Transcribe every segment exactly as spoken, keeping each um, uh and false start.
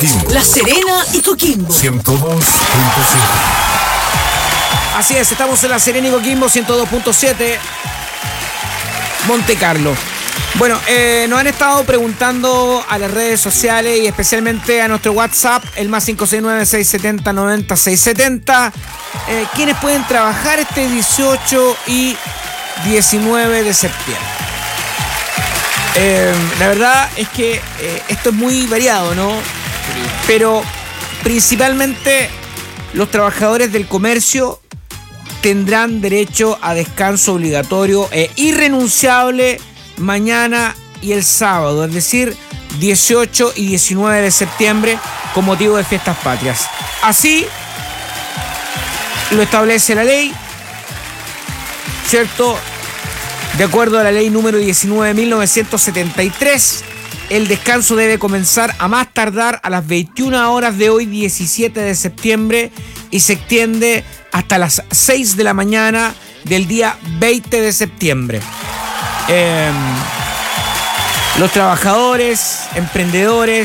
La Serena y Coquimbo ciento dos punto siete. Así es, estamos en La Serena y Coquimbo ciento dos punto siete. Monte Carlo. Bueno, eh, nos han estado preguntando a las redes sociales y especialmente a nuestro WhatsApp, el más cinco seis nueve, seis siete cero, nueve cero seis siete cero, eh, ¿quiénes pueden trabajar este dieciocho y diecinueve de septiembre? Eh, la verdad es que eh, esto es muy variado, ¿no? Pero principalmente los trabajadores del comercio tendrán derecho a descanso obligatorio e irrenunciable mañana y el sábado, es decir, dieciocho y diecinueve de septiembre, con motivo de fiestas patrias. Así lo establece la ley, ¿cierto? De acuerdo a la ley número diecinueve mil novecientos setenta y tres, el descanso debe comenzar a más tardar a las veintiuna horas de hoy, diecisiete de septiembre, y se extiende hasta las seis de la mañana del día veinte de septiembre. Eh, los trabajadores, emprendedores.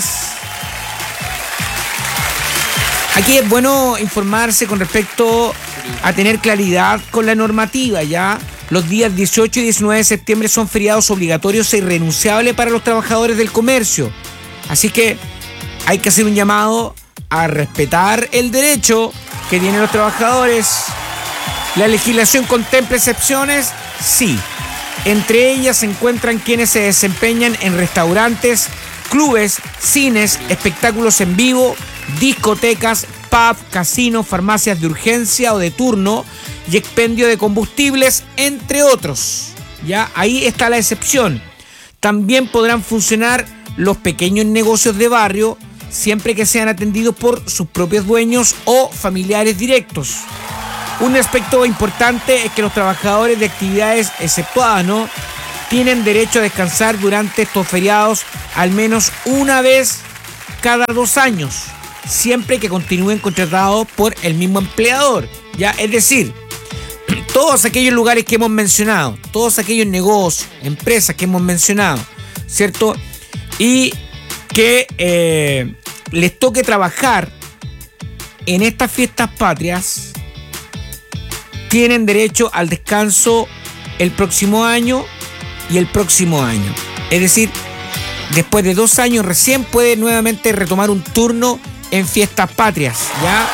Aquí es bueno informarse con respecto a tener claridad con la normativa, ¿ya? Los días dieciocho y diecinueve de septiembre son feriados obligatorios e irrenunciables para los trabajadores del comercio. Así que hay que hacer un llamado a respetar el derecho que tienen los trabajadores. ¿La legislación contempla excepciones? Sí. Entre ellas se encuentran quienes se desempeñan en restaurantes, clubes, cines, espectáculos en vivo, discotecas, pub, casinos, farmacias de urgencia o de turno y expendio de combustibles, entre otros. Ya, ahí está la excepción. También podrán funcionar los pequeños negocios de barrio, siempre que sean atendidos por sus propios dueños o familiares directos. Un aspecto importante es que los trabajadores de actividades exceptuadas, ¿no?, tienen derecho a descansar durante estos feriados al menos una vez cada dos años, siempre que continúen contratados por el mismo empleador. Ya, es decir, todos aquellos lugares que hemos mencionado, todos aquellos negocios, empresas que hemos mencionado, ¿cierto? Y que eh, les toque trabajar en estas fiestas patrias, tienen derecho al descanso el próximo año y el próximo año. Es decir, después de dos años recién puede nuevamente retomar un turno en fiestas patrias, ¿ya?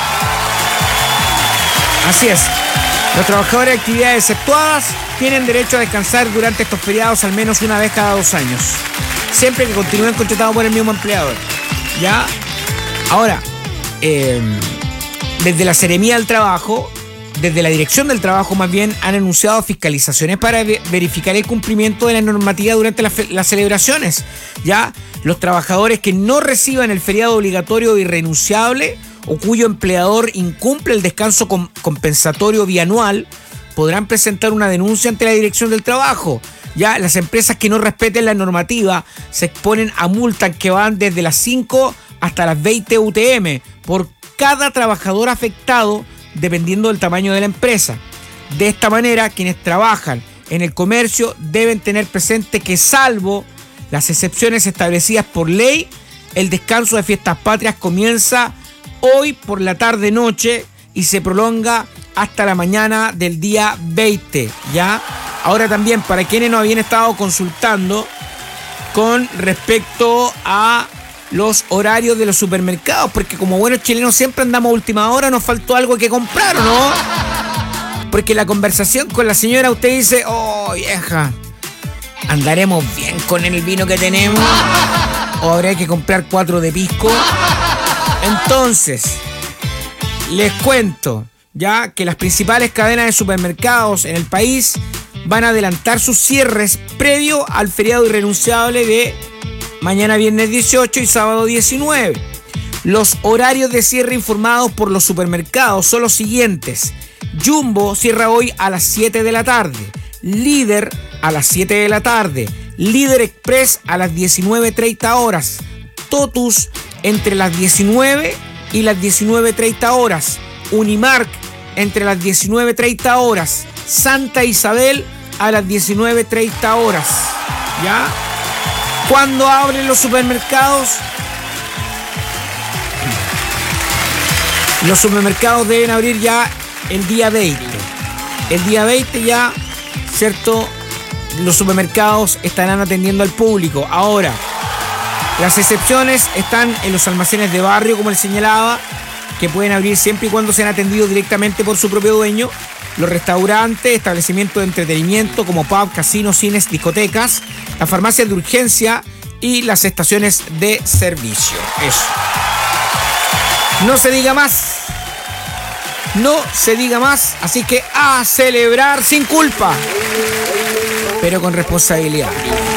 Así es. Los trabajadores de actividades exceptuadas tienen derecho a descansar durante estos feriados al menos una vez cada dos años, siempre que continúen contratados por el mismo empleador, ¿ya? Ahora, eh, desde la Seremía del Trabajo, desde la Dirección del Trabajo más bien, han anunciado fiscalizaciones para ve- verificar el cumplimiento de la normativa durante la fe- las celebraciones. Ya, los trabajadores que no reciban el feriado obligatorio irrenunciable o cuyo empleador incumple el descanso com- compensatorio bianual podrán presentar una denuncia ante la Dirección del Trabajo. Ya, las empresas que no respeten la normativa se exponen a multas que van desde las cinco hasta las veinte U T M por cada trabajador afectado, dependiendo del tamaño de la empresa. De esta manera, quienes trabajan en el comercio deben tener presente que, salvo las excepciones establecidas por ley, el descanso de fiestas patrias comienza hoy por la tarde-noche y se prolonga hasta la mañana del día veinte, ¿ya? Ahora también, para quienes nos habían estado consultando con respecto a los horarios de los supermercados, porque como buenos chilenos siempre andamos a última hora, nos faltó algo que comprar, ¿o no? Porque la conversación con la señora, usted dice, oh, vieja, ¿andaremos bien con el vino que tenemos? ¿O habrá que comprar cuatro de pisco? Entonces, les cuento ya que las principales cadenas de supermercados en el país van a adelantar sus cierres previo al feriado irrenunciable de mañana viernes dieciocho y sábado diecinueve. Los horarios de cierre informados por los supermercados son los siguientes. Jumbo cierra hoy a las siete de la tarde. Líder a las siete de la tarde. Líder Express a las diecinueve treinta horas. Totus entre las diecinueve y las diecinueve treinta horas. Unimark entre las diecinueve treinta horas. Santa Isabel a las diecinueve treinta horas. ¿Ya? ¿Cuándo abren los supermercados? Los supermercados deben abrir ya el día veinte. El día veinte ya, ¿cierto? Los supermercados estarán atendiendo al público. Ahora, las excepciones están en los almacenes de barrio, como les señalaba, que pueden abrir siempre y cuando sean atendidos directamente por su propio dueño. Los restaurantes, establecimientos de entretenimiento como pub, casinos, cines, discotecas, las farmacias de urgencia y las estaciones de servicio. Eso. No se diga más. No se diga más. Así que a celebrar sin culpa, pero con responsabilidad.